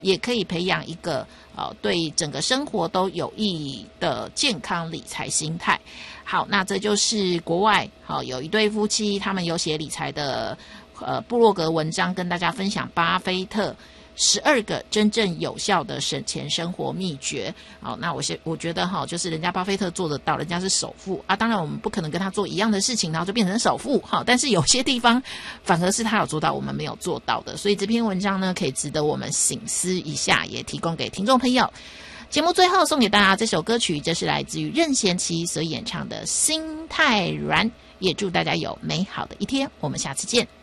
也可以培养一个对整个生活都有意义的健康理财心态。好，那这就是国外有一对夫妻，他们有写理财的部落格文章，跟大家分享巴菲特12个真正有效的省钱生活秘诀。好，那我觉得就是人家巴菲特做得到，人家是首富啊，当然我们不可能跟他做一样的事情然后就变成首富，但是有些地方反而是他有做到我们没有做到的，所以这篇文章呢可以值得我们省思一下，也提供给听众朋友。节目最后送给大家这首歌曲，这是来自于任贤齐所演唱的《心太软》，也祝大家有美好的一天，我们下次见。